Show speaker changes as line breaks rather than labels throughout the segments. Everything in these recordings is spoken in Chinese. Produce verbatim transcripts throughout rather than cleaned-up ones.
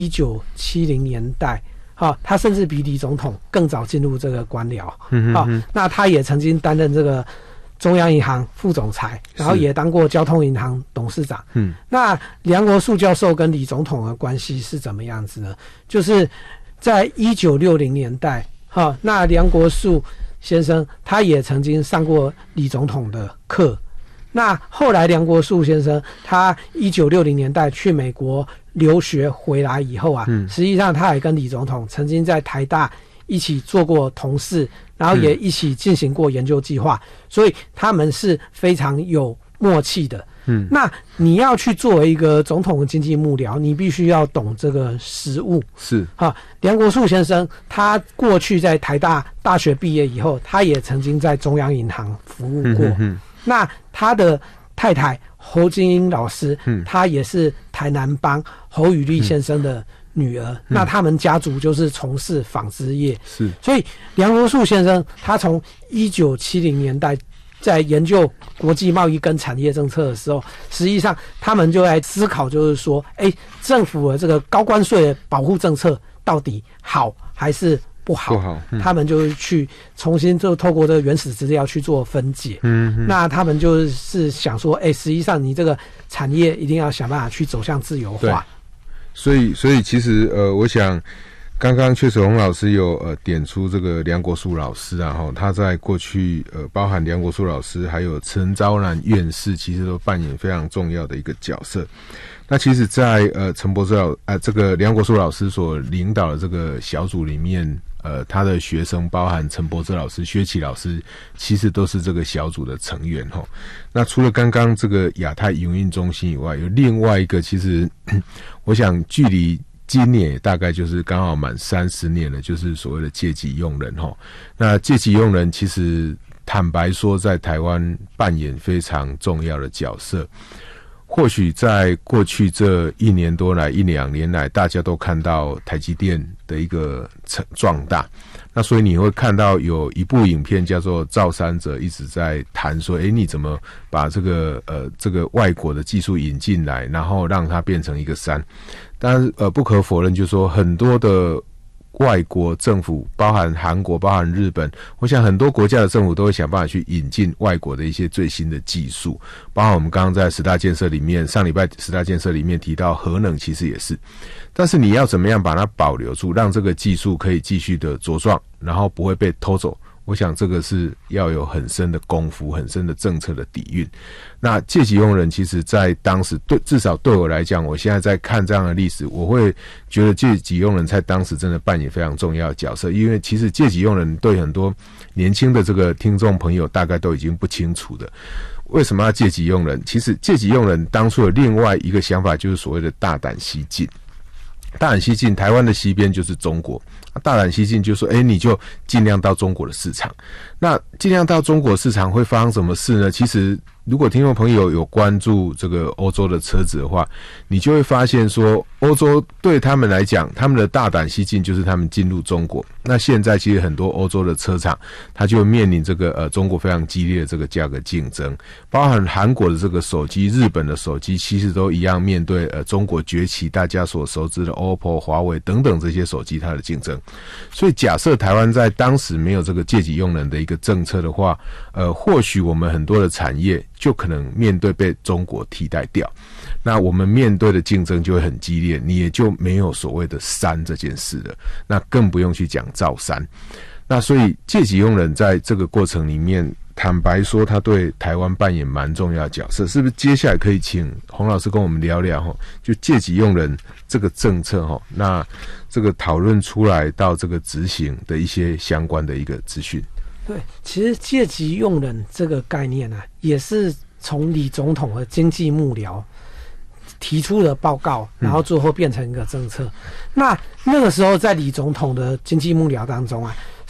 一九七零年代，啊，他甚至比李总统更早进入这个官僚，嗯啊，那他也曾经担任这个中央银行副总裁，然后也当过交通银行董事长。嗯，那梁国树教授跟李总统的关系是怎么样子呢？就是在一九六零年代，哈，那梁国树先生他也曾经上过李总统的课。那后来梁国树先生他一九六零年代去美国留学回来以后啊，嗯、实际上他也跟李总统曾经在台大一起做过同事，然后也一起进行过研究计划，嗯、所以他们是非常有默契的。嗯，那你要去作为一个总统的经济幕僚，你必须要懂这个实务。
是
啊，梁国树先生他过去在台大大学毕业以后，他也曾经在中央银行服务过。嗯哼哼，那他的太太侯金英老师，嗯，她也是台南帮侯宇立先生的女儿，嗯、那他们家族就是从事纺织业，
是，
所以梁国树先生他从一九七零年代在研究国际贸易跟产业政策的时候，实际上他们就来思考，就是说，哎，政府的这个高关税的保护政策到底好还是不好？不好，嗯、他们就去重新就透过这个原始资料去做分解。嗯嗯，那他们就是想说，哎，实际上你这个产业一定要想办法去走向自由化。
所以，所以其实呃，我想。刚刚确实洪老师有呃点出这个梁国树老师啊，哈，他在过去呃包含梁国树老师还有陈昭然院士，其实都扮演非常重要的一个角色。那其实在，在呃陈博士老呃这个梁国树老师所领导的这个小组里面，呃他的学生包含陈博士老师、薛奇老师，其实都是这个小组的成员哈。那除了刚刚这个亚太营运中心以外，有另外一个，其实我想距离今年也大概就是刚好满三十年了，就是所谓的借己用人齁。那借己用人其实坦白说，在台湾扮演非常重要的角色。或许在过去这一年多来、一两年来，大家都看到台积电的一个壮大。那所以你会看到有一部影片叫做《造山者》，一直在谈说，诶，你怎么把这个呃这个外国的技术引进来，然后让它变成一个山。但是呃不可否认，就是说很多的外国政府，包含韩国、包含日本，我想很多国家的政府都会想办法去引进外国的一些最新的技术，包含我们刚刚在十大建设里面，上礼拜十大建设里面提到核能，其实也是。但是你要怎么样把它保留住，让这个技术可以继续的茁壮，然后不会被偷走，我想这个是要有很深的功夫，很深的政策的底蕴。那借己用人其实在当时，对，至少对我来讲，我现在在看这样的历史，我会觉得借己用人在当时真的扮演非常重要的角色。因为其实借己用人对很多年轻的这个听众朋友大概都已经不清楚的，为什么要借己用人？其实借己用人当初有另外一个想法，就是所谓的大胆西进。大胆西进，台湾的西边就是中国。大胆西进就说，哎，你就尽量到中国的市场。那尽量到中国市场会发生什么事呢？其实如果听众朋友有关注这个欧洲的车子的话，你就会发现说，欧洲对他们来讲，他们的大胆西进就是他们进入中国。那现在其实很多欧洲的车厂，它就面临这个呃中国非常激烈的这个价格竞争，包含韩国的这个手机、日本的手机，其实都一样面对呃中国崛起，大家所熟知的 O P P O、华为等等这些手机它的竞争。所以假设台湾在当时没有这个借己用人的一个政策的话，呃，或许我们很多的产业就可能面对被中国替代掉，那我们面对的竞争就会很激烈，你也就没有所谓的山这件事了，那更不用去讲造山。那所以借己用人在这个过程里面，坦白说他对台湾扮演蛮重要的角色。是不是接下来可以请洪老师跟我们聊聊就借己用人这个政策，那这个讨论出来到这个执行的一些相关的一个资讯？
对，其实借己用人这个概念啊，也是从李总统的经济幕僚提出的报告，然后最后变成一个政策。嗯、那那个时候在李总统的经济幕僚当中啊，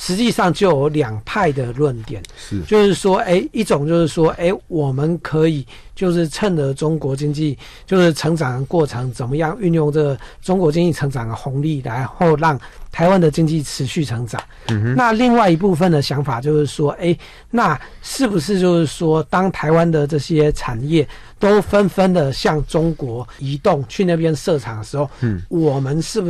实际上就有两派的论点，
是
就是说，哎，一种就是说，哎，我们可以就是趁着中国经济就是成长的过程，怎么样运用这个中国经济成长的红利，然后让台湾的经济持续成长。嗯哼。那另外一部分的想法就是说，哎，那是不是就是说，当台湾的这些产业都纷纷的向中国移动去那边设厂的时候，嗯，我们是不是